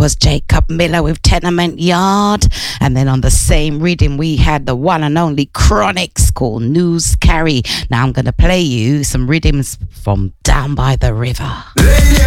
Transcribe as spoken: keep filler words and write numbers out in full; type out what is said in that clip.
was Jacob Miller with Tenement Yard. And then on the same rhythm, we had the one and only Chronixx called News Carry. Now I'm going to play you some rhythms from Down by the River.